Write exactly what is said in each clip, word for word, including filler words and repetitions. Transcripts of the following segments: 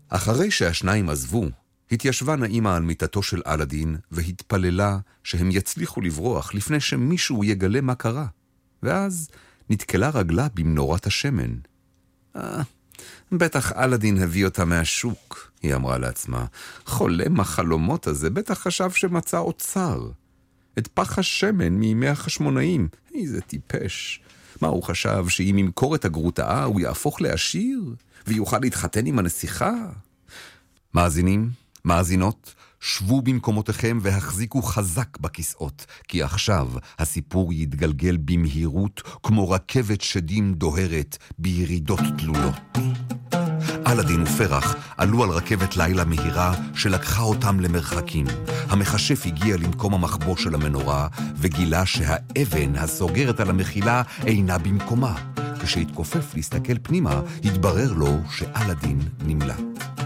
אחרי שהשניים עזבו, התיישבה נעימה על מיטתו של אלאדין והתפללה שהם יצליחו לברוח לפני שמישהו יגלה מה קרה. ואז נתקלה רגלה במנורת השמן. אה, בטח אלאדין הביא אותה מהשוק, היא אמרה לעצמה. חולם החלומות הזה בטח חשב שמצא אוצר. את פח השמן מימי החשמונאים. איזה טיפש. מה הוא חשב, שאם ימכור את הגרוטאה הוא יהפוך לעשיר ויוכל להתחתן עם הנסיכה? מאזינים, מאזינות, שבו במקומותיכם והחזיקו חזק בכיסאות, כי עכשיו הסיפור יתגלגל במהירות כמו רכבת שדים דוהרת בירידות תלולות. אלאדין ופרח עלו על רכבת לילה מהירה שלקחה אותם למרחקים. המחשף הגיע למקום המחבוא של המנורה וגילה שהאבן הסוגרת על המחילה אינה במקומה. כשהתכופף להסתכל פנימה, התברר לו שאלאדין נמלט.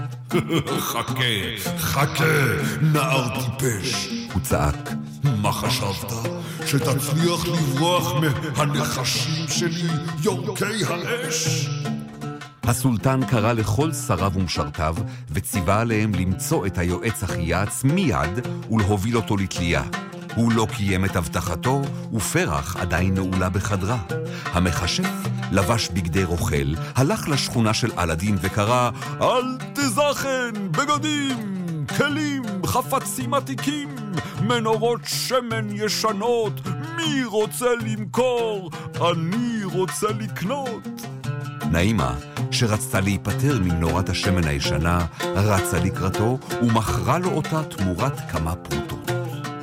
חכה, חכה, נער טיפש, הוא צעק. מה חשבת? שתצליח לברוח מהנחשים שלי, יורקי האש? הסולטן קרא לכל שריו ומשרתיו וציווה עליהם למצוא את היועץ החייץ מיד ולהוביל אותו לתלייה. הוא לא קיים את הבטחתו, ופרח עדיין נעולה בחדרה. המחשף לבש בגדי רוכל, הלך לשכונה של אלאדין וקרא, אל תזכן, בגדים, כלים, חפצים עתיקים, מנורות שמן ישנות, מי רוצה למכור? אני רוצה לקנות. נעימה, שרצתה להיפטר ממנורת השמן הישנה, רצה לקראתו ומכרה לו אותה תמורת כמה פרוטות.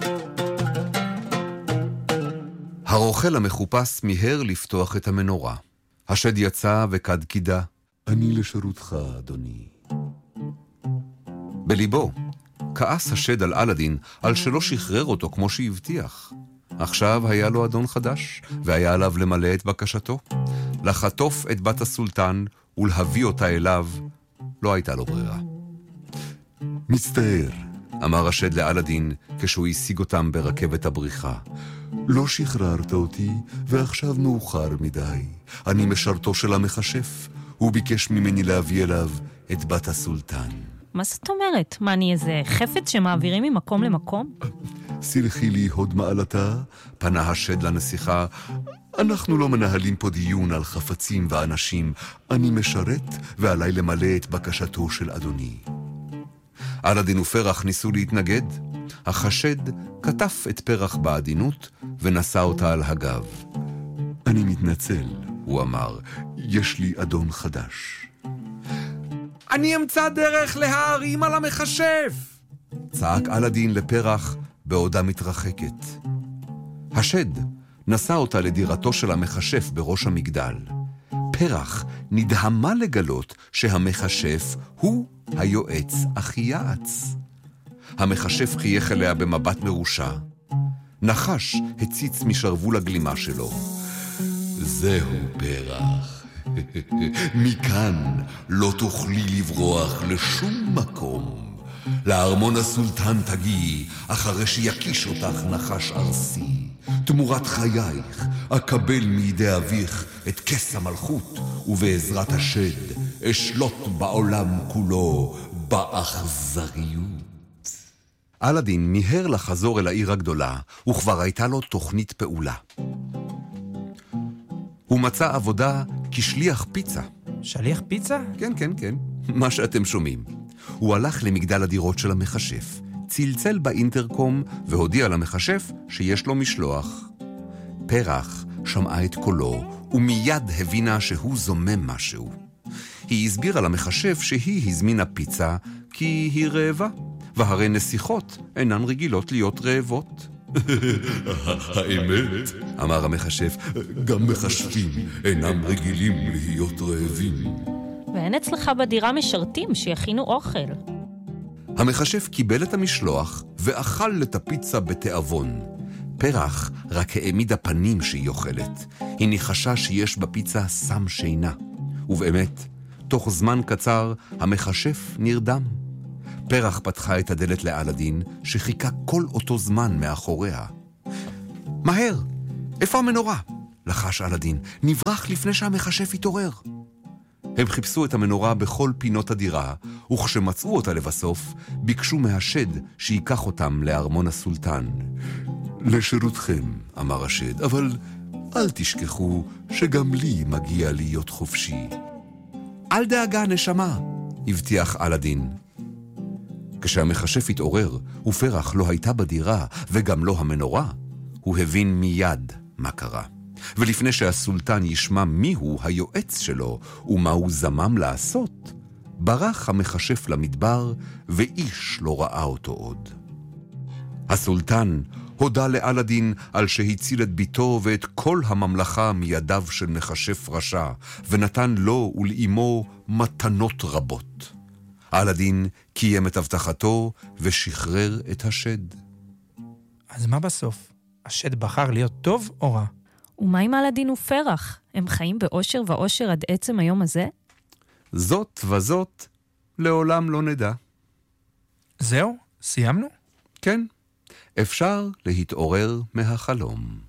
הרוכל המחופש מיהר לפתוח את המנורה. השד יצא וקד קידה. אני לשירותך, אדוני. בליבו, כעס השד על אלאדין על שלא שחרר אותו כמו שהבטיח. עכשיו היה לו אדון חדש, והיה עליו למלא את בקשתו. לחטוף את בת הסולטן ולהביא אותה אליו, לא הייתה לו ברירה. מצטער, אמר השד לאלאדין כשהוא השיג אותם ברכבת הבריחה. לא שחררת אותי, ועכשיו מאוחר מדי. אני משרתו של המחשף. הוא ביקש ממני להביא אליו את בת הסולטן. מה זאת אומרת? מה, אני איזה חפץ שמעבירים ממקום למקום? סלחי לי הוד מעלתה, פנה השד לנסיכה. אנחנו לא מנהלים פה דיון על חפצים ואנשים. אני משרת ועליי למלא את בקשתו של אדוני. אלאדין ופרח ניסו להתנגד. החשד כתף את פרח בעדינות ונשא אותה על הגב. אני מתנצל, הוא אמר, יש לי אדון חדש. אני אמצא דרך להערים על המחשף! צעק אלאדין לפרח בעודה מתרחקת. השד נשא אותה לדירתו של המחשף בראש המגדל. פרח נדהמה לגלות שהמחשף הוא היועץ החייץ. המחשף חייך אליה במבט מרושע. נחש הציץ משרבול הגלימה שלו. זהו פרח. מכאן לא תוכלי לברוח לשום מקום. לארמון הסולטן תגיעי אחרי שיקיש אותך נחש ארסי. תמורת חייך אקבל מידי אביך את כס המלכות, ובעזרת השד אשלוט בעולם כולו באכזריות. אלאדין מיהר לחזור אל העיר הגדולה, וכבר הייתה לו תוכנית פעולה. הוא מצא עבודה כשליח פיצה. שליח פיצה? כן, כן, כן. מה שאתם שומעים. הוא הלך למגדל הדירות של המחשף, צלצל באינטרקום והודיע למחשף שיש לו משלוח. פרח שמעה את קולו ומיד הבינה שהוא זומם משהו. היא הסבירה למחשף שהיא הזמינה פיצה כי היא רעבה, והרי נסיכות אינן רגילות להיות רעבות. האמת, אמר המחשף, גם מחשבים אינם רגילים להיות רעבים. ואין אצלך בדירה משרתים שיכינו אוכל. המחשף קיבל את המשלוח ואכל את הפיצה בתיאבון. פרח רק העמיד הפנים שהיא אוכלת. היא ניחשה שיש בפיצה סם שינה. ובאמת, תוך זמן קצר המחשף נרדם. פרח פתחה את הדלת לאלאדין שחיכה כל אותו זמן מאחוריה. מהר, איפה המנורה? לחש אלאדין, נברח לפני שהמחשף יתעורר. הם חיפשו את המנורה בכל פינות הדירה, וכשמצאו אותה לבסוף, ביקשו מהשד שיקח אותם לארמון הסולטן. לשירותכם, אמר השד, אבל אל תשכחו שגם לי מגיע להיות חופשי. אל דאגה, נשמה, הבטיח אלאדין. כשהמכשף התעורר, ופרח לא הייתה בדירה, וגם לא המנורה, הוא הבין מיד מה קרה. ולפני שהסולטן ישמע מיהו היועץ שלו ומה הוא זמם לעשות, ברח המכשף למדבר, ואיש לא ראה אותו עוד. הסולטן הודה לאלאדין על שהציל את ביתו ואת כל הממלכה מידיו של מכשף רשע, ונתן לו ולאמו מתנות רבות. אלאדין קיים את הבטחתו ושחרר את השד. אז מה בסוף? השד בחר להיות טוב או רע? ומה עם אלאדין ופרח? הם חיים באושר ואושר עד עצם היום הזה? זאת וזאת לעולם לא נדע. זהו? סיימנו? כן, אפשר להתעורר מהחלום.